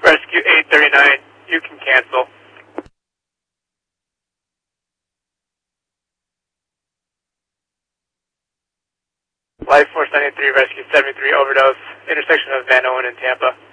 Rescue 839, you can cancel. Life Force 93, Rescue 73, overdose, intersection of Van Owen and Tampa.